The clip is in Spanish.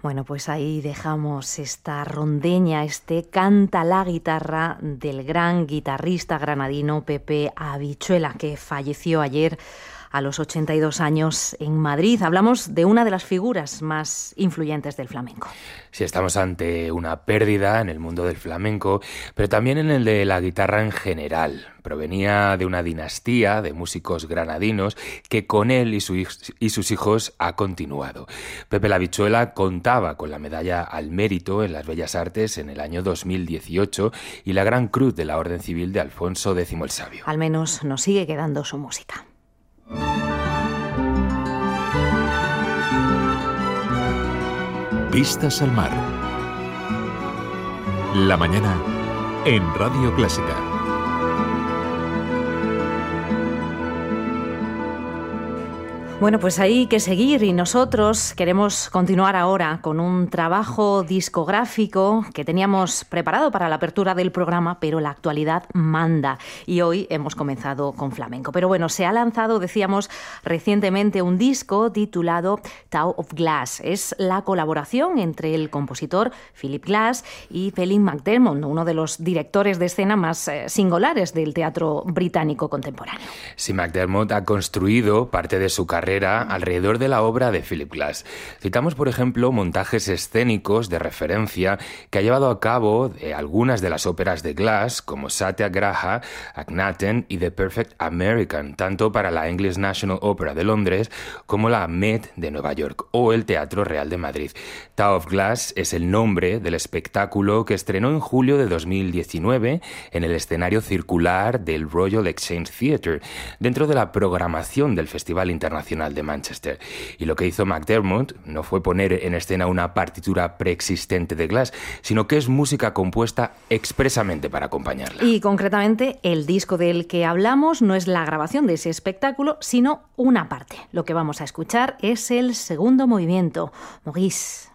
Bueno, pues ahí dejamos esta rondeña, este canta la guitarra del gran guitarrista granadino Pepe Habichuela, que falleció ayer a los 82 años en Madrid. Hablamos de una de las figuras más influyentes del flamenco. Sí, estamos ante una pérdida en el mundo del flamenco, pero también en el de la guitarra en general. Provenía de una dinastía de músicos granadinos que con él y sus hijos ha continuado. Pepe la Habichuela contaba con la medalla al mérito en las Bellas Artes en el año 2018 y la Gran Cruz de la Orden Civil de Alfonso X el Sabio. Al menos nos sigue quedando su música. Vistas al mar. La mañana en Radio Clásica. Bueno, pues hay que seguir y nosotros queremos continuar ahora con un trabajo discográfico que teníamos preparado para la apertura del programa, pero la actualidad manda y hoy hemos comenzado con flamenco. Pero bueno, se ha lanzado, decíamos, recientemente un disco titulado Tower of Glass. Es la colaboración entre el compositor Philip Glass y Felix McDermott, uno de los directores de escena más singulares del teatro británico contemporáneo. Sí, McDermott ha construido parte de su carrera alrededor de la obra de Philip Glass. Citamos, por ejemplo, montajes escénicos de referencia que ha llevado a cabo de algunas de las óperas de Glass, como Satyagraha, Akhenaten y The Perfect American, tanto para la English National Opera de Londres como la Met de Nueva York o el Teatro Real de Madrid. Tower of Glass es el nombre del espectáculo que estrenó en julio de 2019 en el escenario circular del Royal Exchange Theatre, dentro de la programación del Festival Internacional de Manchester. Y lo que hizo McDermott no fue poner en escena una partitura preexistente de Glass, sino que es música compuesta expresamente para acompañarla. Y concretamente, el disco del que hablamos no es la grabación de ese espectáculo, sino una parte. Lo que vamos a escuchar es el segundo movimiento, Maurice.